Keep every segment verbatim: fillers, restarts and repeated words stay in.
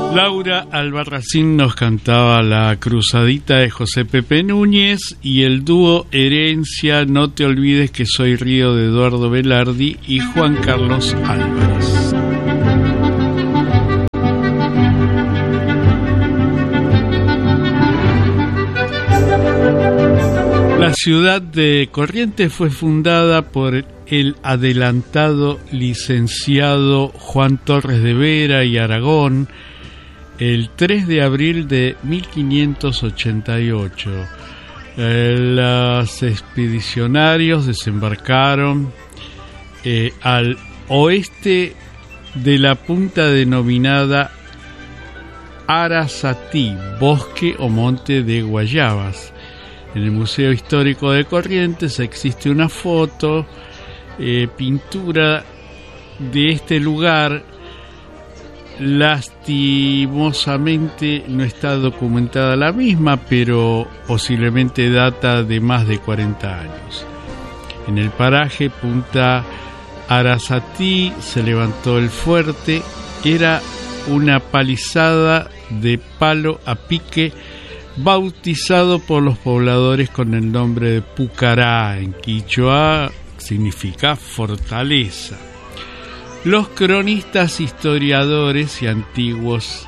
Laura Albarracín nos cantaba La Cruzadita de José Pepe Núñez y el dúo Herencia, No te olvides que soy río, de Eduardo Velardi y Juan Carlos Álvarez. La ciudad de Corrientes fue fundada por el adelantado licenciado Juan Torres de Vera y Aragón el tres de abril de mil quinientos ochenta y ocho. Eh, los expedicionarios desembarcaron eh, al oeste de la punta denominada Arasatí, bosque o monte de guayabas. En el Museo Histórico de Corrientes existe una foto, eh, pintura de este lugar. Lastimosamente no está documentada la misma, pero posiblemente data de más de cuarenta años. En el paraje Punta Arasatí se levantó el fuerte. Era una palizada de palo a pique, bautizado por los pobladores con el nombre de Pucará. En quichua significa fortaleza. Los cronistas, historiadores y antiguos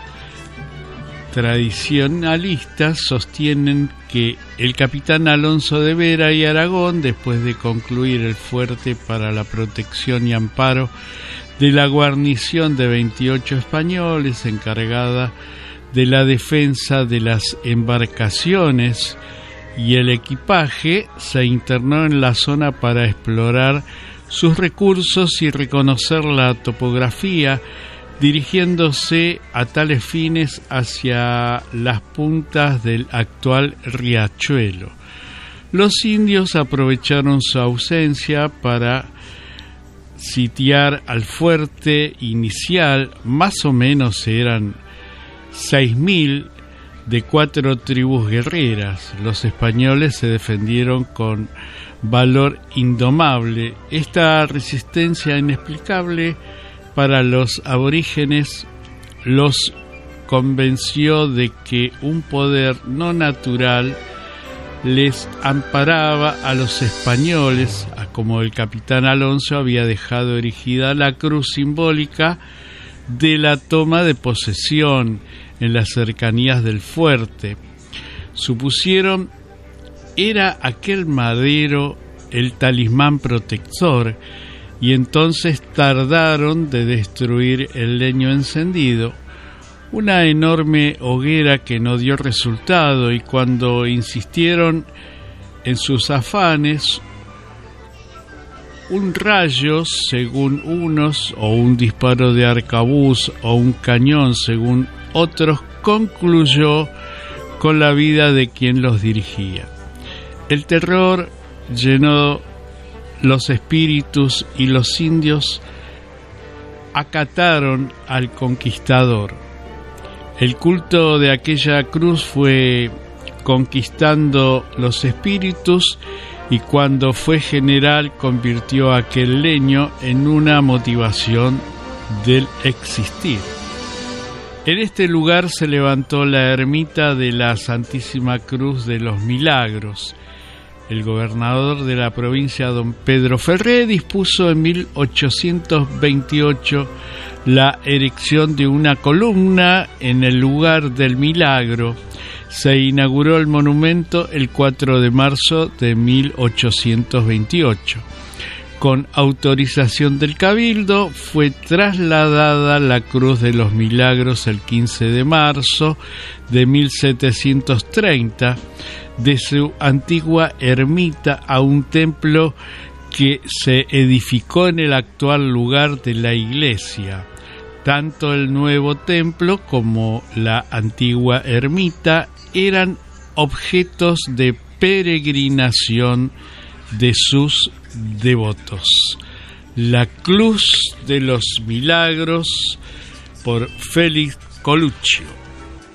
tradicionalistas sostienen que el capitán Alonso de Vera y Aragón, después de concluir el fuerte para la protección y amparo de la guarnición de veintiocho españoles encargada de la defensa de las embarcaciones y el equipaje, se internó en la zona para explorar sus recursos y reconocer la topografía, dirigiéndose a tales fines hacia las puntas del actual riachuelo. Los indios aprovecharon su ausencia para sitiar al fuerte inicial. Más o menos eran seis mil de cuatro tribus guerreras. Los españoles se defendieron con valor indomable. Esta resistencia inexplicable para los aborígenes los convenció de que un poder no natural les amparaba a los españoles, como el capitán Alonso había dejado erigida la cruz simbólica de la toma de posesión en las cercanías del fuerte. Supusieron era aquel madero el talismán protector, y entonces tardaron de destruir el leño encendido, una enorme hoguera que no dio resultado, y cuando insistieron en sus afanes, un rayo, según unos, o un disparo de arcabuz, o un cañón, según otros, concluyó con la vida de quien los dirigía. El terror llenó los espíritus y los indios acataron al conquistador. El culto de aquella cruz fue conquistando los espíritus, y cuando fue general convirtió aquel leño en una motivación del existir. En este lugar se levantó la ermita de la Santísima Cruz de los Milagros. El gobernador de la provincia, don Pedro Ferré, dispuso en mil ochocientos veintiocho la erección de una columna en el lugar del milagro. Se inauguró el monumento el cuatro de marzo de mil ochocientos veintiocho. Con autorización del Cabildo, fue trasladada la Cruz de los Milagros el quince de marzo de mil setecientos treinta de su antigua ermita a un templo que se edificó en el actual lugar de la iglesia. Tanto el nuevo templo como la antigua ermita eran objetos de peregrinación de sus devotos. La Cruz de los Milagros, por Félix Coluccio.